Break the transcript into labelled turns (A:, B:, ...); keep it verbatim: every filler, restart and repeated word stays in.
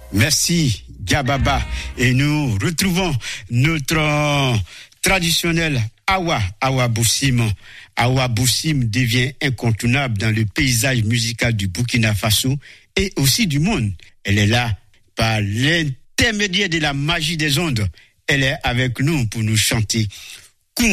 A: Merci, Diababa. Et nous retrouvons notre euh, traditionnel Awa, Awa Boussim. Awa Boussim devient incontournable dans le paysage musical du Burkina Faso et aussi du monde. Elle est là par l'intermédiaire de la magie des ondes. Elle est avec nous pour nous chanter.